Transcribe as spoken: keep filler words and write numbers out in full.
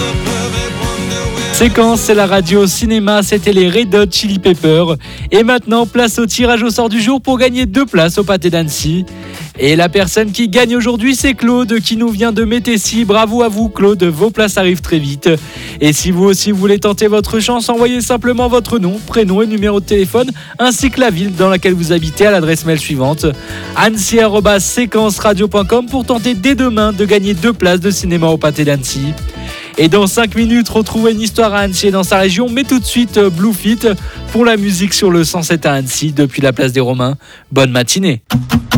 Séquence, c'est la radio cinéma, c'était les Red Hot Chili Peppers. Et maintenant, place au tirage au sort du jour pour gagner deux places au Pâté d'Annecy. Et la personne qui gagne aujourd'hui, c'est Claude, qui nous vient de Métessy. Bravo à vous, Claude, vos places arrivent très vite. Et si vous aussi voulez tenter votre chance, envoyez simplement votre nom, prénom et numéro de téléphone, ainsi que la ville dans laquelle vous habitez à l'adresse mail suivante, annecy arobase séquence radio point com, pour tenter dès demain de gagner deux places de cinéma au Pâté d'Annecy. Et dans cinq minutes, retrouvez une histoire à Annecy et dans sa région, mais tout de suite, Bluefit pour la musique sur le cent sept à Annecy depuis la place des Romains. Bonne matinée.